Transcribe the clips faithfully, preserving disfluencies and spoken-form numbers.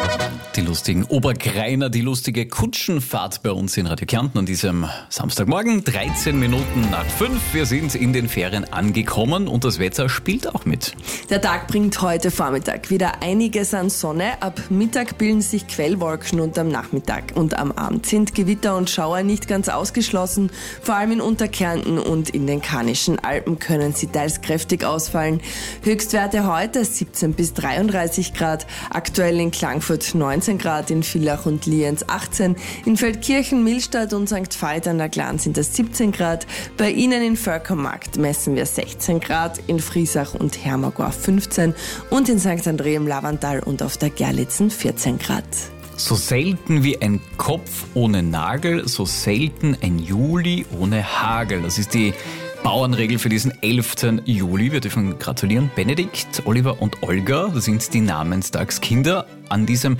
Die lustigen Obergreiner, die lustige Kutschenfahrt bei uns in Radio Kärnten an diesem Samstagmorgen, dreizehn Minuten nach fünf. Wir sind in den Ferien angekommen und das Wetter spielt auch mit. Der Tag bringt heute Vormittag wieder einiges an Sonne. Ab Mittag bilden sich Quellwolken und am Nachmittag und am Abend sind Gewitter und Schauer nicht ganz ausgeschlossen. Vor allem in Unterkärnten und in den Karnischen Alpen können sie teils kräftig ausfallen. Höchstwerte heute siebzehn bis dreiunddreißig Grad, aktuell in Klagenfurt neunzehn Grad, in Villach und Lienz achtzehn, in Feldkirchen, Millstatt und Sankt Veit an der Glan sind es siebzehn Grad, bei Ihnen in Völkermarkt messen wir sechzehn Grad, in Friesach und Hermagor fünfzehn und in Sankt André im Lavantal und auf der Gerlitzen vierzehn Grad. So selten wie ein Kopf ohne Nagel, so selten ein Juli ohne Hagel. Das ist die Bauernregel für diesen elften Juli. Wir dürfen gratulieren. Benedikt, Oliver und Olga, das sind die Namenstagskinder an diesem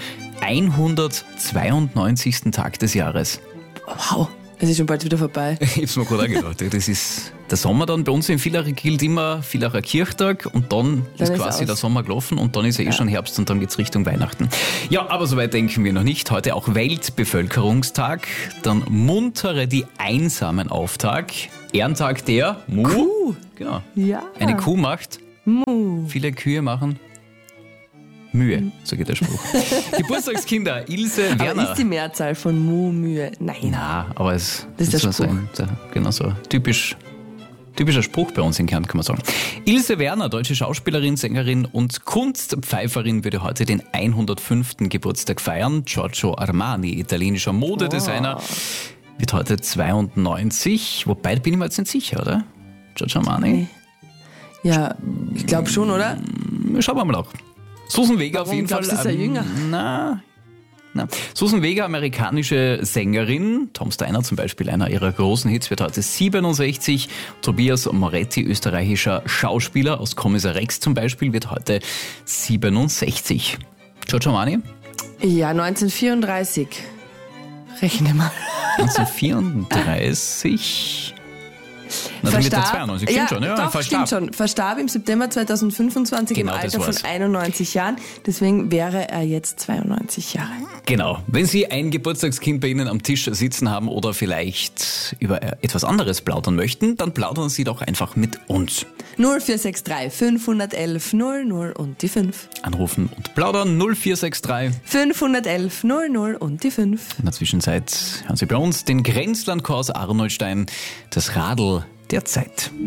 hundertzweiundneunzigsten Tag des Jahres. Wow, es ist schon bald wieder vorbei. Ich hab's mir gerade angedacht. Das ist der Sommer dann. Bei uns in Villach gilt immer Villacher Kirchtag und dann, dann ist quasi ist der Sommer gelaufen und dann ist ja eh schon Herbst und dann geht's Richtung Weihnachten. Ja, aber soweit denken wir noch nicht. Heute auch Weltbevölkerungstag, dann muntere die Einsamen Auftag, Ehrentag der Mu. Kuh. Genau. Ja. Eine Kuh macht Mu. Viele Kühe machen Mühe, so geht der Spruch. Geburtstagskinder, Ilse Werner. Aber ist die Mehrzahl von Mu Mühe? Nein. Na, aber es das ist der so Spruch. Ein, der, genau so typisch, typischer Spruch bei uns in Kärnten, kann man sagen. Ilse Werner, deutsche Schauspielerin, Sängerin und Kunstpfeiferin, würde heute den hundertfünften Geburtstag feiern. Giorgio Armani, italienischer Modedesigner, oh. wird heute zweiundneunzig. Wobei, bin ich mir jetzt nicht sicher, oder? Giorgio Armani? Ja, ich glaube schon, oder? Schauen wir mal auch. Susan Vega Warum auf jeden glaubst Fall. Du, ist er jünger? Na, na. Susan Vega, amerikanische Sängerin. Tom Steiner zum Beispiel, einer ihrer großen Hits, wird heute siebenundsechzig. Tobias Moretti, österreichischer Schauspieler aus Kommissar Rex zum Beispiel, wird heute siebenundsechzig. Giorgio Armani? Ja, neunzehnhundertvierunddreißig. Rechne mal. neunzehnhundertvierunddreißig... Na, verstarb, zweiundneunzig, stimmt ja, schon, ja, doch, verstarb. stimmt schon. Verstarb im September zweitausendfünfundzwanzig genau, im Alter von einundneunzig Jahren. Deswegen wäre er jetzt zweiundneunzig Jahre. Genau. Wenn Sie ein Geburtstagskind bei Ihnen am Tisch sitzen haben oder vielleicht über etwas anderes plaudern möchten, dann plaudern Sie doch einfach mit uns. null vier sechs drei fünf eins eins null null und die fünf. Anrufen und plaudern null vier sechs drei fünf eins eins null null und die fünf. In der Zwischenzeit hören Sie bei uns den Grenzlandchor aus Arnoldstein, das Radl der Zeit.